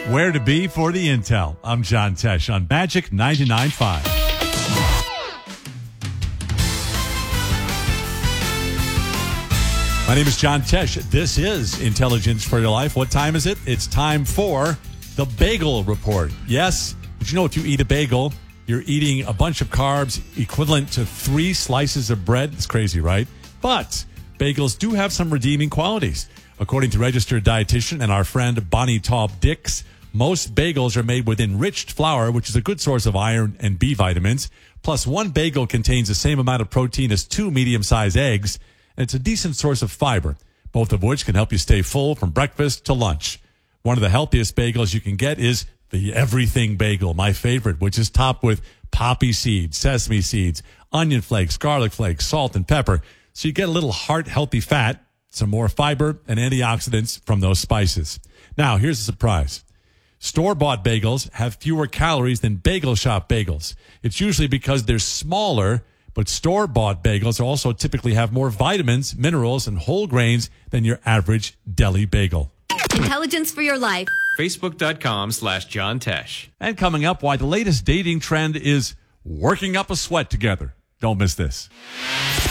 Where to be for the intel. I'm John Tesh on Magic 99.5. My name is John Tesh. This is Intelligence for Your Life. What time is it? It's time for the Bagel Report. Yes, did you know if you eat a bagel, you're eating a bunch of carbs equivalent to 3 slices of bread? It's crazy, right? But bagels do have some redeeming qualities. According to registered dietitian and our friend Bonnie Taub Dix, most bagels are made with enriched flour, which is a good source of iron and B vitamins. Plus, one bagel contains the same amount of protein as 2 medium-sized eggs, and it's a decent source of fiber, both of which can help you stay full from breakfast to lunch. One of the healthiest bagels you can get is the Everything Bagel, my favorite, which is topped with poppy seeds, sesame seeds, onion flakes, garlic flakes, salt, and pepper. So you get a little heart-healthy fat, some more fiber, and antioxidants from those spices. Now, here's a surprise. Store-bought bagels have fewer calories than bagel shop bagels. It's usually because they're smaller, but store-bought bagels also typically have more vitamins, minerals, and whole grains than your average deli bagel. Intelligence for your life. Facebook.com/John Tesh. And coming up, why the latest dating trend is working up a sweat together. Don't miss this.